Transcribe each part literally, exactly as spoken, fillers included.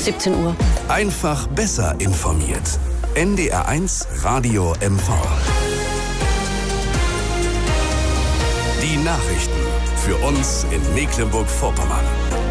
siebzehn Uhr. Einfach besser informiert. N D R eins Radio M V. Die Nachrichten für uns in Mecklenburg-Vorpommern.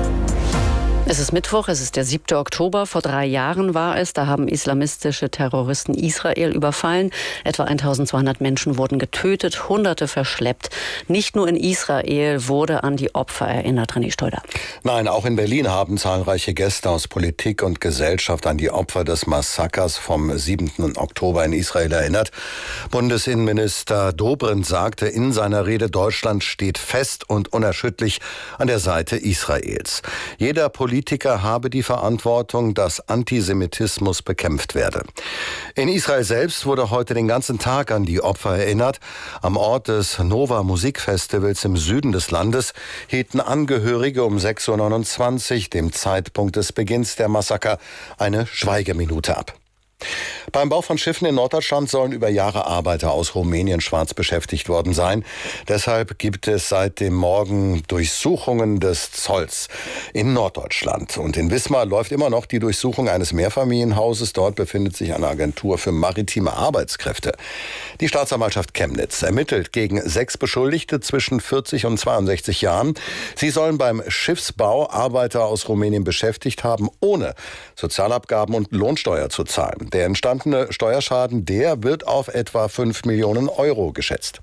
Es ist Mittwoch, es ist der siebte Oktober. Vor drei Jahren war es, da haben islamistische Terroristen Israel überfallen. Etwa eintausendzweihundert Menschen wurden getötet, Hunderte verschleppt. Nicht nur in Israel wurde an die Opfer erinnert, René Stolder. Nein, auch in Berlin haben zahlreiche Gäste aus Politik und Gesellschaft an die Opfer des Massakers vom siebten Oktober in Israel erinnert. Bundesinnenminister Dobrindt sagte in seiner Rede, Deutschland steht fest und unerschütterlich an der Seite Israels. Jeder Politiker Politiker habe die Verantwortung, dass Antisemitismus bekämpft werde. In Israel selbst wurde heute den ganzen Tag an die Opfer erinnert. Am Ort des Nova Musikfestivals im Süden des Landes hielten Angehörige um sechs Uhr neunundzwanzig, dem Zeitpunkt des Beginns der Massaker, eine Schweigeminute ab. Beim Bau von Schiffen in Norddeutschland sollen über Jahre Arbeiter aus Rumänien schwarz beschäftigt worden sein. Deshalb gibt es seit dem Morgen Durchsuchungen des Zolls in Norddeutschland. Und in Wismar läuft immer noch die Durchsuchung eines Mehrfamilienhauses. Dort befindet sich eine Agentur für maritime Arbeitskräfte. Die Staatsanwaltschaft Chemnitz ermittelt gegen sechs Beschuldigte zwischen vierzig und zweiundsechzig Jahren. Sie sollen beim Schiffsbau Arbeiter aus Rumänien beschäftigt haben, ohne Sozialabgaben und Lohnsteuer zu zahlen. Der entstandene Steuerschaden, der wird auf etwa fünf Millionen Euro geschätzt.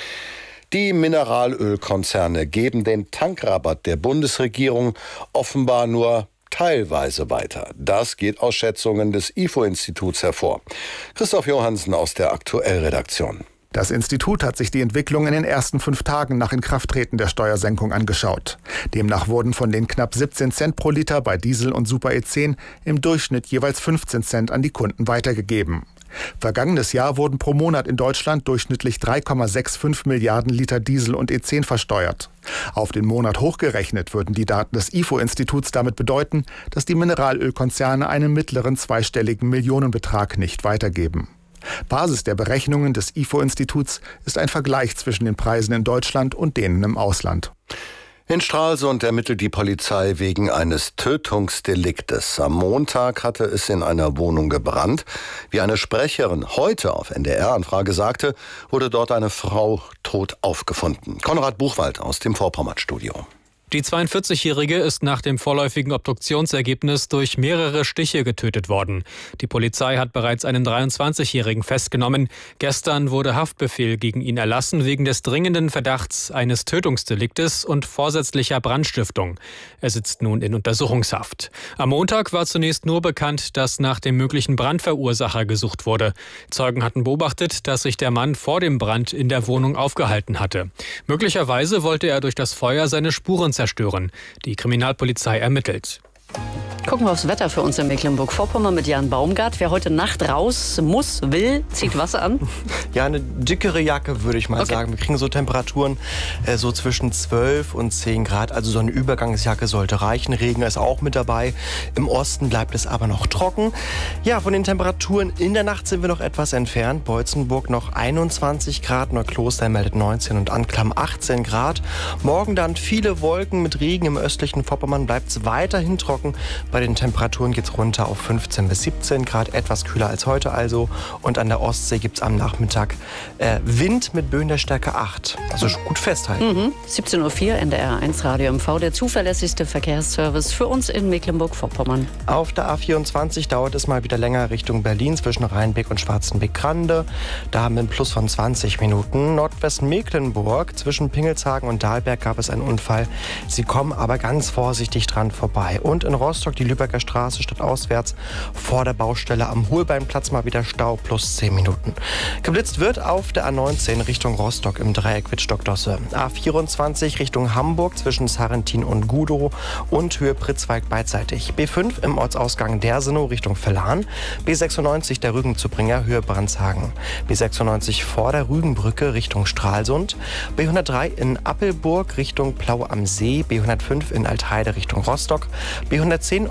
Die Mineralölkonzerne geben den Tankrabatt der Bundesregierung offenbar nur teilweise weiter. Das geht aus Schätzungen des I F O-Instituts hervor. Christoph Johansen aus der Aktuell-Redaktion. Das Institut hat sich die Entwicklung in den ersten fünf Tagen nach Inkrafttreten der Steuersenkung angeschaut. Demnach wurden von den knapp siebzehn Cent pro Liter bei Diesel und Super E zehn im Durchschnitt jeweils fünfzehn Cent an die Kunden weitergegeben. Vergangenes Jahr wurden pro Monat in Deutschland durchschnittlich drei Komma fünfundsechzig Milliarden Liter Diesel und E zehn versteuert. Auf den Monat hochgerechnet würden die Daten des I F O-Instituts damit bedeuten, dass die Mineralölkonzerne einen mittleren zweistelligen Millionenbetrag nicht weitergeben. Basis der Berechnungen des I F O-Instituts ist ein Vergleich zwischen den Preisen in Deutschland und denen im Ausland. In Stralsund ermittelt die Polizei wegen eines Tötungsdeliktes. Am Montag hatte es in einer Wohnung gebrannt. Wie eine Sprecherin heute auf N D R-Anfrage sagte, wurde dort eine Frau tot aufgefunden. Konrad Buchwald aus dem Vorpommern-Studio. Die zweiundvierzigjährige ist nach dem vorläufigen Obduktionsergebnis durch mehrere Stiche getötet worden. Die Polizei hat bereits einen dreiundzwanzigjährigen festgenommen. Gestern wurde Haftbefehl gegen ihn erlassen wegen des dringenden Verdachts eines Tötungsdeliktes und vorsätzlicher Brandstiftung. Er sitzt nun in Untersuchungshaft. Am Montag war zunächst nur bekannt, dass nach dem möglichen Brandverursacher gesucht wurde. Zeugen hatten beobachtet, dass sich der Mann vor dem Brand in der Wohnung aufgehalten hatte. Möglicherweise wollte er durch das Feuer seine Spuren zerstören. Die Kriminalpolizei ermittelt. Gucken wir aufs Wetter für uns in Mecklenburg-Vorpommern mit Jan Baumgart. Wer heute Nacht raus muss, will, zieht was an? Ja, eine dickere Jacke, würde ich mal okay. sagen. Wir kriegen so Temperaturen äh, so zwischen zwölf und zehn Grad. Also so eine Übergangsjacke sollte reichen. Regen ist auch mit dabei. Im Osten bleibt es aber noch trocken. Ja, von den Temperaturen in der Nacht sind wir noch etwas entfernt. Beutzenburg noch einundzwanzig Grad, Neukloster meldet neunzehn und Anklam achtzehn Grad. Morgen dann viele Wolken mit Regen. Im östlichen Vorpommern bleibt es weiterhin trocken. Bei den Temperaturen geht es runter auf fünfzehn bis siebzehn Grad, etwas kühler als heute also. Und an der Ostsee gibt es am Nachmittag äh, Wind mit Böen der Stärke acht. Also gut festhalten. Mhm. siebzehn Uhr vier, N D R eins Radio M V, der zuverlässigste Verkehrsservice für uns in Mecklenburg-Vorpommern. Auf der A vierundzwanzig dauert es mal wieder länger Richtung Berlin zwischen Rheinbeck und Schwarzenbeck-Grande. Da haben wir einen Plus von zwanzig Minuten. Nordwest-Mecklenburg zwischen Pingelshagen und Dahlberg gab es einen Unfall. Sie kommen aber ganz vorsichtig dran vorbei. Und in Rostock die Lübecker Straße stadtauswärts vor der Baustelle am Holbeinplatz mal wieder Stau plus zehn Minuten. Geblitzt wird auf der A neunzehn Richtung Rostock im Dreieck Wittstock-Dosse. A vierundzwanzig Richtung Hamburg zwischen Sarrentin und Gudow und Höhe Pritzwalk beidseitig. B fünf im Ortsausgang Dersenow Richtung Verlan. B sechsundneunzig der Rügenzubringer Höhe Brandshagen. B sechsundneunzig vor der Rügenbrücke Richtung Stralsund. B hundertdrei in Appelburg Richtung Plaue am See. B hundertfünf in Altheide Richtung Rostock. B hundertzehn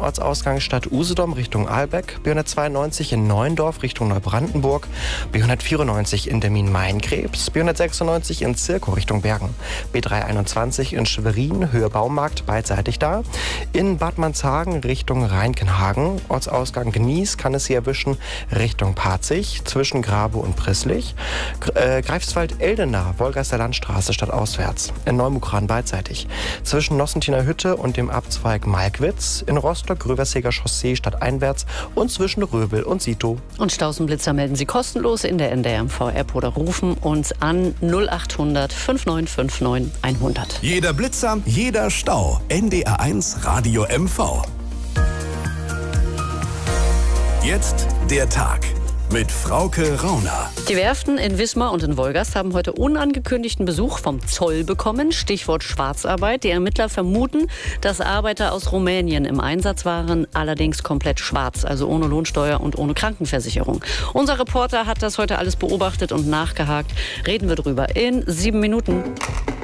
Ortsausgang Stadt Usedom Richtung Ahlbeck, B hundertzweiundneunzig in Neuendorf Richtung Neubrandenburg, B hundertvierundneunzig in Demmin-Mainkrebs, B hundertsechsundneunzig in Zirkow Richtung Bergen, B dreihunderteinundzwanzig in Schwerin, Höhe Baumarkt, beidseitig da, in Bad Manshagen Richtung Rheinkenhagen, Ortsausgang Gnies kann es hier erwischen, Richtung Parzig, zwischen Grabe und Prisslich, äh, Greifswald-Eldenau, Wolgeister Landstraße stadtauswärts, in Neumukran beidseitig, zwischen Nossentiner Hütte und dem Abzweig Malkwitz, in Rostock Gröverseger Chaussee stadteinwärts und zwischen Röbel und Sito. Und Stausenblitzer melden Sie kostenlos in der N D R M V-App oder rufen uns an null achthundert fünfundneunzig fünfundneunzig hundert. Jeder Blitzer, jeder Stau. N D R eins Radio M V. Jetzt der Tag mit Frauke Rauner. Die Werften in Wismar und in Wolgast haben heute unangekündigten Besuch vom Zoll bekommen. Stichwort Schwarzarbeit. Die Ermittler vermuten, dass Arbeiter aus Rumänien im Einsatz waren, allerdings komplett schwarz, also ohne Lohnsteuer und ohne Krankenversicherung. Unser Reporter hat das heute alles beobachtet und nachgehakt. Reden wir drüber in sieben Minuten.